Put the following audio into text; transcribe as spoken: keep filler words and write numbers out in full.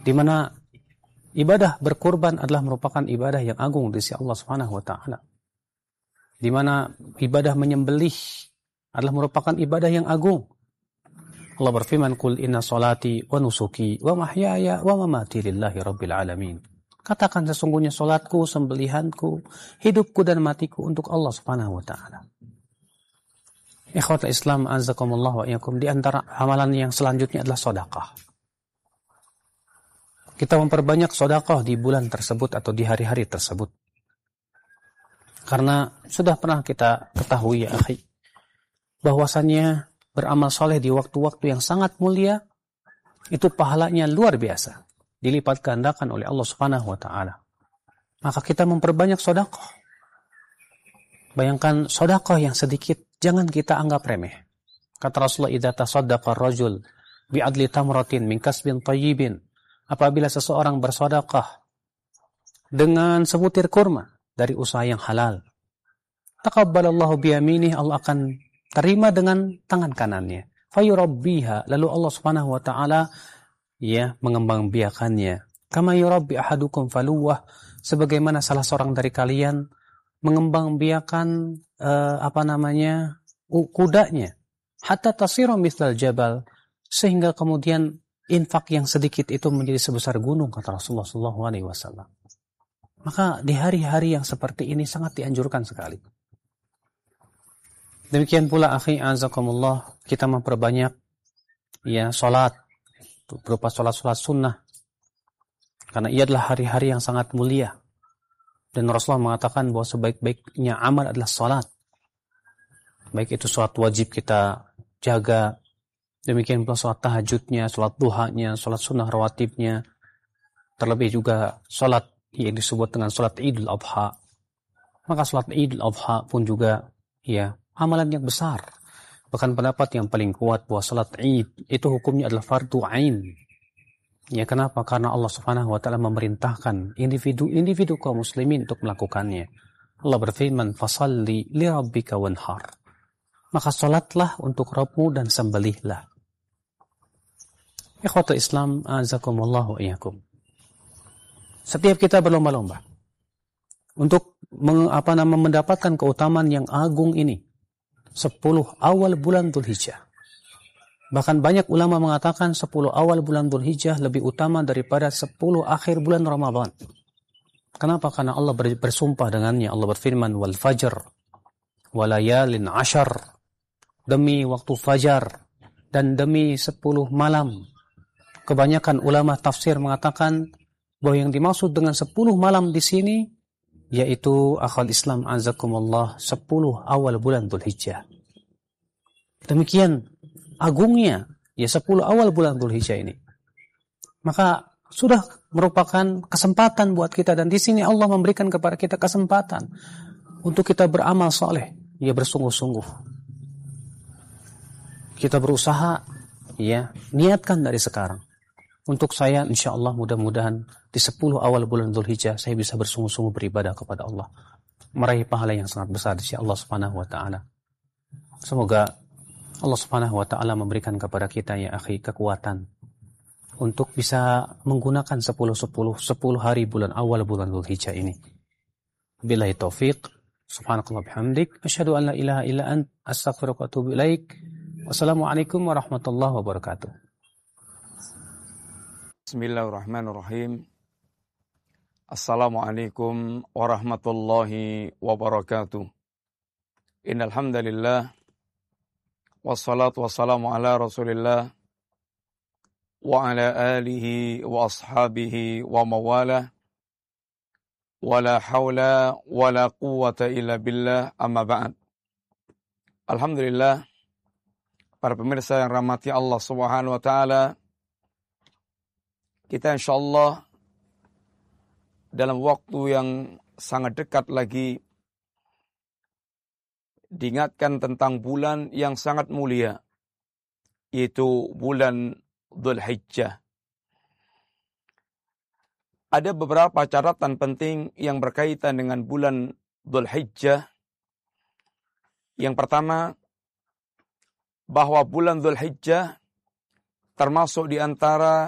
di mana ibadah berkurban adalah merupakan ibadah yang agung di sisi Allah Subhanahu wa taala. Di mana ibadah menyembelih adalah merupakan ibadah yang agung. Allah berfirman, "Qul inna salati wa nusuki wa mahyaya wa mamati lillahi rabbil alamin." Katakan, sesungguhnya salatku, sembelihanku, hidupku dan matiku untuk Allah Subhanahu wa taala. Ikhwatul Islam, azakumullah wa iyyakum, di antara amalan yang selanjutnya adalah sedekah. Kita memperbanyak sedekah di bulan tersebut atau di hari-hari tersebut. Karena sudah pernah kita ketahui ya akhi, bahwasannya beramal soleh di waktu-waktu yang sangat mulia, itu pahalanya luar biasa, dilipat gandakan oleh Allah Subhanahu wa taala. Maka kita memperbanyak sedekah. Bayangkan sedekah yang sedikit, jangan kita anggap remeh. Kata Rasulullah, "Idza tasaddaqa ar-rajul bi'adli tamratin min kasbin thayyibin." Apabila seseorang bersedekah dengan sebutir kurma dari usaha yang halal, taqabbalallahu biyaminih, Allah akan terima dengan tangan kanannya. Fayurabbiha, lalu Allah Subhanahu wa taala ya mengembangbiakannya. Kama yurabbi ahadukum faluwah, sebagaimana salah seorang dari kalian mengembangbiakan uh, apa namanya kudanya, hatta tasiru mithlal jabal, sehingga kemudian infak yang sedikit itu menjadi sebesar gunung, kata Rasulullah sallallahu alaihi wasallam. Maka di hari-hari yang seperti ini sangat dianjurkan sekali. Demikian pula akhi azakumullah, kita memperbanyak ya salat, berupa salat-salat sunnah, karena ia adalah hari-hari yang sangat mulia. Dan Rasulullah mengatakan bahwa sebaik-baiknya amal adalah salat. Baik itu salat wajib kita jaga, demikian pula salat tahajudnya, salat duhanya, salat sunnah rawatibnya, terlebih juga salat yang disebut dengan salat Idul Adha. Maka salat Idul Adha pun juga ya amalan yang besar. Bahkan pendapat yang paling kuat bahwa salat Id itu hukumnya adalah fardu ain. Ya, kenapa? Karena Allah Subhanahu wa taala memerintahkan individu-individu kaum muslimin untuk melakukannya. Allah berfirman, "Fashalli li rabbika wanhar." Maka salatlah untuk Rabbmu dan sembelihlah. Ikhwatul Islam, azakumullah wa iyyakum. Setiap kita berlomba-lomba untuk meng, apa nama, mendapatkan keutamaan yang agung ini, sepuluh awal bulan Dzulhijjah. Bahkan banyak ulama mengatakan sepuluh awal bulan Dzulhijjah lebih utama daripada sepuluh akhir bulan Ramadan. Kenapa? Karena Allah bersumpah dengannya. Allah berfirman, "Wal fajr walayalin ashar." Demi waktu fajar dan demi sepuluh malam. Kebanyakan ulama tafsir mengatakan bahwa yang dimaksud dengan sepuluh malam di sini yaitu akhwal Islam azakumullah sepuluh awal bulan Dzulhijjah. Demikian agungnya ya sepuluh awal bulan Dzulhijjah ini. Maka sudah merupakan kesempatan buat kita, dan di sini Allah memberikan kepada kita kesempatan untuk kita beramal soleh, ya bersungguh-sungguh. Kita berusaha ya niatkan dari sekarang. Untuk saya insyaallah mudah-mudahan di sepuluh awal bulan Dzulhijjah saya bisa bersungguh-sungguh beribadah kepada Allah, meraih pahala yang sangat besar di sisi Allah Subhanahu wa taala. Semoga Allah Subhanahu wa taala memberikan kepada kita ya akhi kekuatan untuk bisa menggunakan sepuluh sepuluh sepuluh hari bulan awal bulan Dzulhijjah ini. Billahi taufiq. Subhanakallah bihamdik, asyhadu an la ilaha illa ant, astaghfiruka wa atubu ilaik. Wassalamualaikum warahmatullahi wabarakatuh. Bismillahirrahmanirrahim. Assalamualaikum warahmatullahi wabarakatuh. Innal hamdalillah wassalatu wassalamu ala Rasulillah wa ala alihi wa ashabihi wa mawalah. Wala haula wala quwwata illa billah, amma ba'd. Alhamdulillah, para pemirsa yang rahmati Allah Subhanahu wa taala, kita insyaallah dalam waktu yang sangat dekat lagi diingatkan tentang bulan yang sangat mulia, yaitu bulan Dzulhijjah. Ada beberapa catatan penting yang berkaitan dengan bulan Dzulhijjah. Yang pertama, bahwa bulan Dzulhijjah termasuk di antara